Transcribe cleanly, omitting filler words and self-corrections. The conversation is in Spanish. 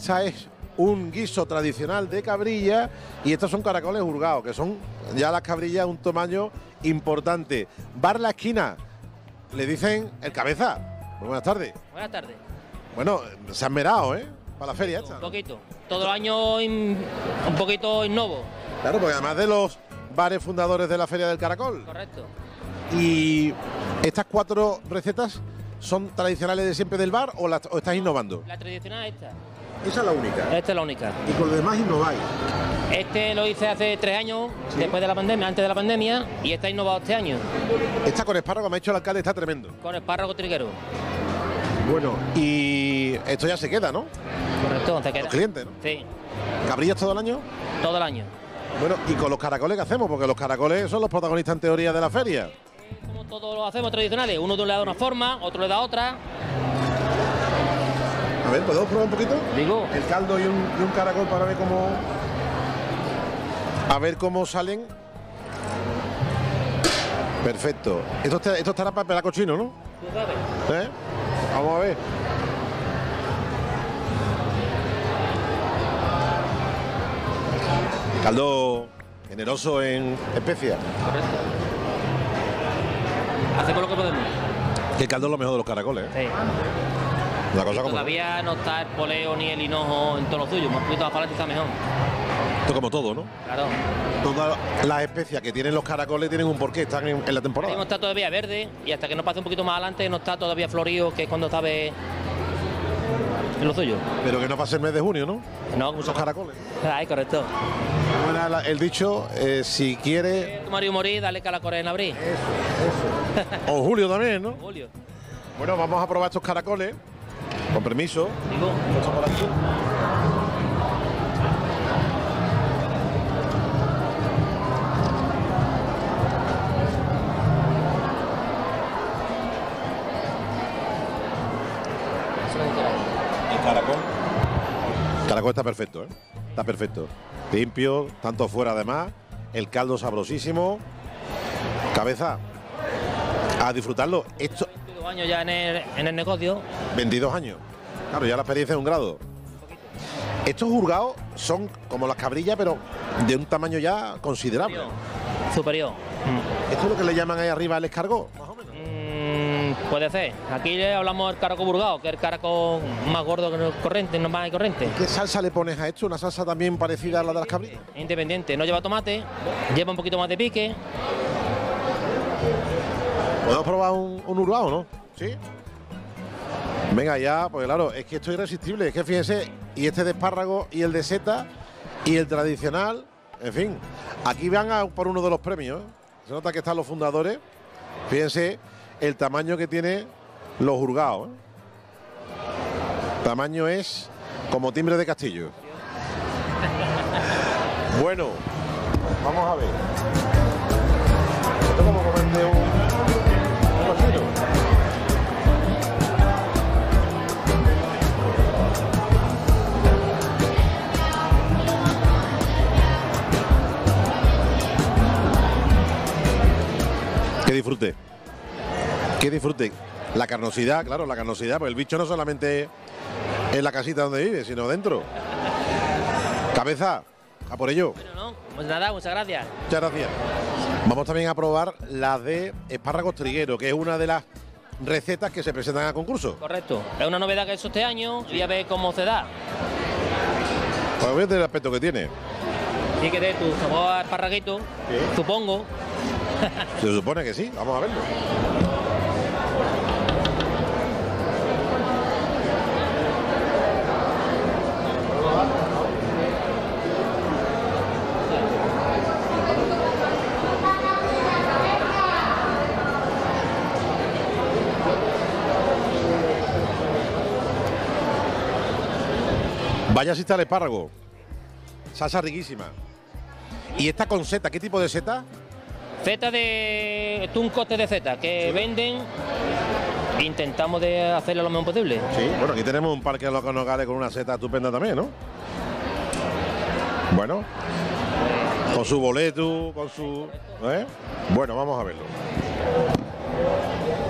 esta es un guiso tradicional de cabrilla y estos son caracoles hurgados, que son ya las cabrillas un tamaño importante. Bar La Esquina, le dicen el Cabeza. Muy buenas tardes. Buenas tardes. Bueno, se han merado, ¿eh? Para la feria esta. Un poquito. Todo el año un poquito innovo. Claro, porque además de los bares fundadores de la Feria del Caracol. Correcto. Y estas 4 recetas son tradicionales de siempre del bar o estás innovando. La tradicional es esta. Esa es la única. Esta es la única. Y con lo demás innováis. Este lo hice hace 3 años, ¿Sí? después de la pandemia, antes de la pandemia, y está innovado este año. Esta con espárrago, me ha hecho el alcalde, está tremendo. Con espárrago triguero. Bueno, y esto ya se queda, ¿no? Correcto, se queda. Los clientes, ¿no? Sí, ¿Cabrillas todo el año? todo el año. Bueno, ¿y con los caracoles qué hacemos? Porque los caracoles son los protagonistas en teoría de la feria. Como todos lo hacemos tradicionales, uno le da una forma, otro le da otra. A ver, ¿podemos probar un poquito? Digo, El caldo y un caracol para ver cómo... A ver cómo salen. Perfecto. Esto estará para pelar cochino, ¿no? tú sabes. ¿Eh? Vamos a ver. Caldo generoso en especias. Correcto. Hacemos lo que podemos. Que el caldo es lo mejor de los caracoles, ¿eh? Sí. Una cosa como... Todavía no está el poleo ni el hinojo en todo lo suyo, un poquito más para adelante está mejor. Esto como todo, ¿no? Claro. Todas las especias que tienen los caracoles tienen un porqué, están en la Ahora temporada. mismo está todavía verde y hasta que no pase un poquito más adelante no está todavía florido, que es cuando sabe en lo suyo. Pero que no pase el mes de junio, ¿no? No, Esos caracoles. Ay, correcto. ¿Cómo era el dicho? Si quiere... Mario morir, dale calacore en abril. O julio también, ¿no? Julio. Bueno, vamos a probar estos caracoles. Con permiso. Digo, Esto por aquí. El caracol. El caracol está perfecto, ¿eh? Está perfecto. Limpio, tanto fuera además. El caldo sabrosísimo. Cabeza. A disfrutarlo. Esto, 22 años ya en el negocio. 22 años. Claro, ya la experiencia es un grado. Estos hurgados son como las cabrillas, pero de un tamaño ya considerable. Superior. Esto es lo que le llaman ahí arriba el escargot, más o menos. Puede ser. Aquí le hablamos del caraco burgado, que es el caraco más gordo que el corriente, normal y corriente. ¿Qué salsa le pones a esto? ¿Una salsa también parecida a la de las cabrillas? Independiente. No lleva tomate, lleva un poquito más de pique. ¿Podemos probar un hurgado, no? ¿Sí? Venga, ya, pues claro, es que esto es irresistible. Es que fíjense, y este de espárrago y el de seta y el tradicional, en fin. Aquí van a por uno de los premios, ¿eh? Se nota que están los fundadores. Fíjense el tamaño que tiene los hurgados, ¿eh? Tamaño es como timbre de castillo. Bueno, vamos a ver. Esto es como comerte un cocido. Que disfrute. Que disfrute. La carnosidad, claro, la carnosidad, pues el bicho no solamente en la casita donde vive, sino dentro. Cabeza, a por ello. Bueno, no, pues nada, muchas gracias. Muchas gracias. Vamos también a probar la de espárragos trigueros, que es una de las recetas que se presentan a concurso. Correcto. Es una novedad que he hecho este año y a ver cómo se da. Pues ver el aspecto que tiene. Sí que de tu sabor a esparraguito, ¿Qué? supongo. Se supone que sí, vamos a verlo. Vaya si está el espárrago. Salsa riquísima. ¿Y esta con seta? ¿Qué tipo de seta? Zeta de... Esto es un coste de zeta que venden. Intentamos de hacerlo lo mejor posible. Sí, bueno, aquí tenemos un parque de los nogales con una seta estupenda también, ¿no? Bueno, con su boleto, con su... ¿eh? Bueno, vamos a verlo.